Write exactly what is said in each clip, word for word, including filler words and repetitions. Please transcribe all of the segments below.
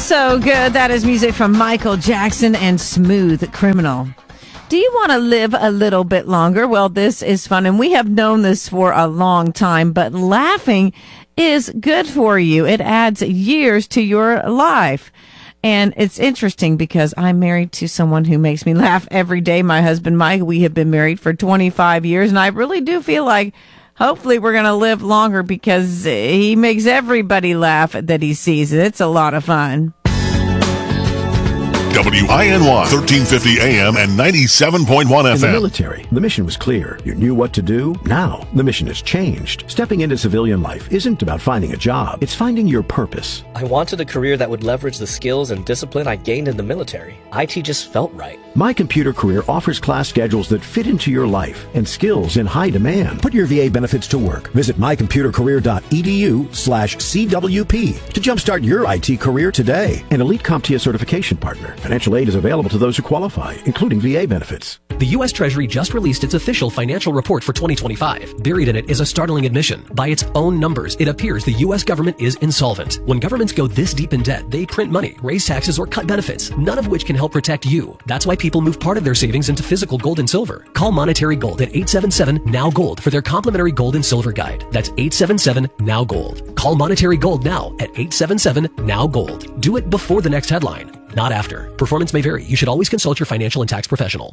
So good. That is music from Michael Jackson and Smooth Criminal. Do you want to live a little bit longer? Well, this is fun, and we have known this for a long time, but laughing is good for you. It adds years to your life. And it's interesting because I'm married to someone who makes me laugh every day. My husband, Mike, we have been married for twenty-five years, and I really do feel like hopefully we're going to live longer because he makes everybody laugh that he sees. It's a lot of fun. W I N Y, thirteen fifty A M and ninety-seven point one F M. In the military, the mission was clear. You knew what to do. Now, the mission has changed. Stepping into civilian life isn't about finding a job. It's finding your purpose. I wanted a career that would leverage the skills and discipline I gained in the military. I T just felt right. My Computer Career offers class schedules that fit into your life and skills in high demand. Put your V A benefits to work. Visit my computer career dot e d u slash C W P to jumpstart your I T career today. An Elite CompTIA certification partner. Financial aid is available to those who qualify, including V A benefits. The U S Treasury just released its official financial report for twenty twenty-five. Buried in it is a startling admission. By its own numbers, it appears the U S government is insolvent. When governments go this deep in debt, they print money, raise taxes, or cut benefits, none of which can help protect you. That's why people move part of their savings into physical gold and silver. Call Monetary Gold at eight seven seven N O W Gold for their complimentary gold and silver guide. That's eight seven seven N O W Gold. Call Monetary Gold now at eight seven seven N O W Gold. Do it before the next headline, not after. Performance may vary. You should always consult your financial and tax professional.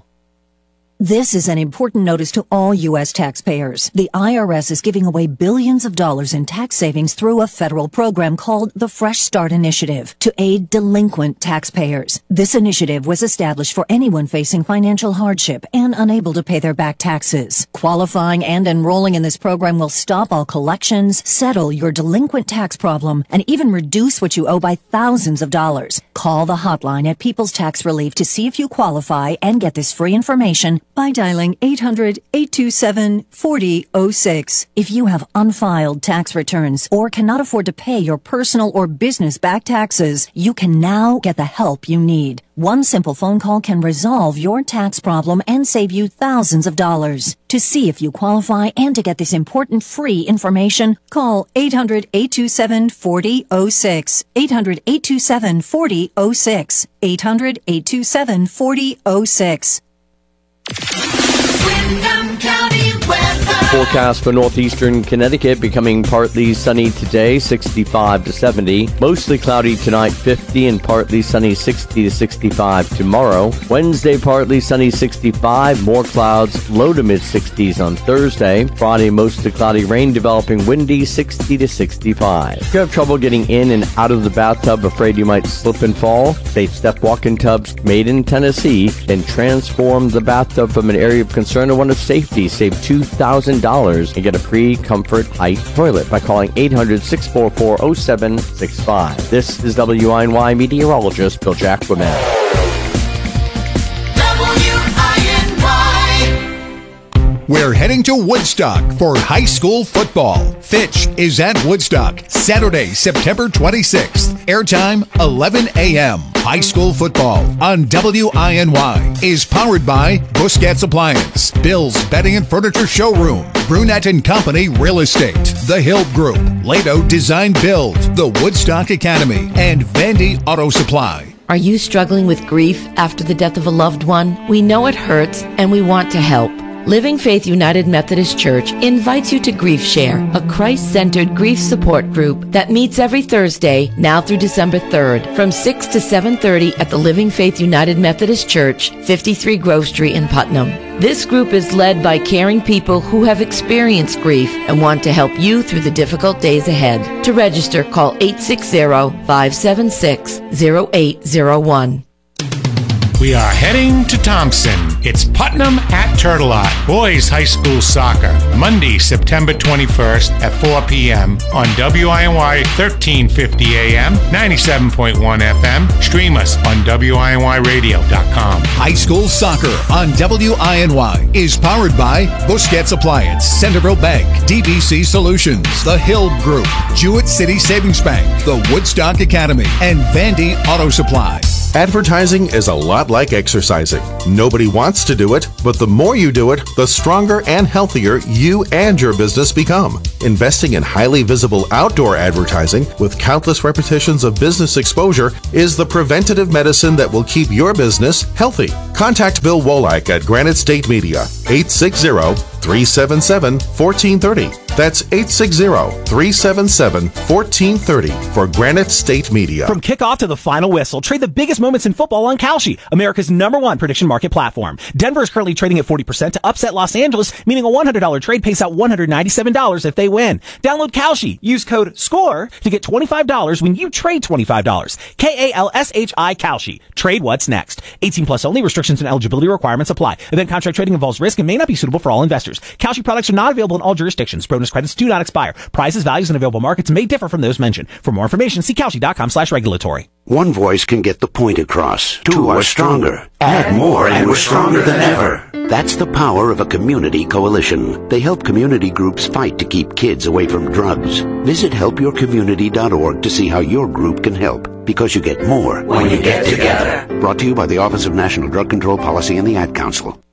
This is an important notice to all U S taxpayers. The I R S is giving away billions of dollars in tax savings through a federal program called the Fresh Start Initiative to aid delinquent taxpayers. This initiative was established for anyone facing financial hardship and unable to pay their back taxes. Qualifying and enrolling in this program will stop all collections, settle your delinquent tax problem, and even reduce what you owe by thousands of dollars. Call the hotline at People's Tax Relief to see if you qualify and get this free information by dialing eight hundred, eight two seven, four zero zero six. If you have unfiled tax returns or cannot afford to pay your personal or business back taxes, you can now get the help you need. One simple phone call can resolve your tax problem and save you thousands of dollars. To see if you qualify and to get this important free information, call eight hundred, eight two seven, four zero zero six. eight hundred, eight two seven, four zero zero six. eight hundred, eight two seven, four zero zero six. Windham County weather. Forecast for northeastern Connecticut becoming partly sunny today, sixty-five to seventy. Mostly cloudy tonight, fifty, and partly sunny, sixty to sixty-five tomorrow. Wednesday, partly sunny, sixty-five. More clouds, low to mid sixties on Thursday. Friday, mostly cloudy, rain developing, windy, sixty to sixty-five. If you have trouble getting in and out of the bathtub, afraid you might slip and fall, Safe Step Walk-In Tubs made in Tennessee can transform the bathtub from an area of concern to one of safety. Save two thousand dollars and get a free Comfort Height toilet by calling eight hundred, six four four, zero seven six five. This is W I N Y meteorologist Bill Jacquemin. We're heading to Woodstock for high school football. Fitch is at Woodstock, Saturday, September twenty-sixth. Airtime, eleven a.m. High school football on W I N Y is powered by Busquets Appliance, Bill's Bedding and Furniture Showroom, Brunette and Company Real Estate, The Hill Group, Lato Design Build, the Woodstock Academy, and Vandy Auto Supply. Are you struggling with grief after the death of a loved one? We know it hurts and we want to help. Living Faith United Methodist Church invites you to Grief Share, a Christ-centered grief support group that meets every Thursday, now through December third, from six to seven thirty at the Living Faith United Methodist Church, fifty-three Grove Street in Putnam. This group is led by caring people who have experienced grief and want to help you through the difficult days ahead. To register, call eight six zero, five seven six, zero eight zero one. We are heading to Thompson. It's Putnam at Turtle Lot. Boys High School Soccer. Monday, September twenty-first at four p.m. on W I N Y thirteen fifty A M, ninety-seven point one F M. Stream us on W I N Y radio dot com. High school soccer on W I N Y is powered by Busquets Appliance, Centerville Bank, D B C Solutions, The Hill Group, Jewett City Savings Bank, the Woodstock Academy, and Vandy Auto Supply. Advertising is a lot like exercising. Nobody wants to do it, but the more you do it, the stronger and healthier you and your business become. Investing in highly visible outdoor advertising with countless repetitions of business exposure is the preventative medicine that will keep your business healthy. Contact Bill Wolak at Granite State Media, eight six zero, three seven seven, one four three zero. That's eight six zero, three seven seven, one four three zero for Granite State Media. From kickoff to the final whistle, trade the biggest moments in football on Kalshi, America's number one prediction market platform. Denver is currently trading at forty percent to upset Los Angeles, meaning a one hundred dollars trade pays out one hundred ninety-seven dollars if they win. Download Kalshi. Use code SCORE to get twenty-five dollars when you trade twenty-five dollars. K A L S H I Kalshi. Trade what's next. eighteen plus only. Restrictions and eligibility requirements apply. Event contract trading involves risk and may not be suitable for all investors. Kalshi products are not available in all jurisdictions. Bonus credits do not expire. Prices, values, and available markets may differ from those mentioned. For more information, see Kalshi.com slash regulatory. One voice can get the point across. Two are stronger. Add more and we're stronger than ever. That's the power of a community coalition. They help community groups fight to keep kids away from drugs. Visit help your community dot org to see how your group can help. Because you get more when you get together. Brought to you by the Office of National Drug Control Policy and the Ad Council.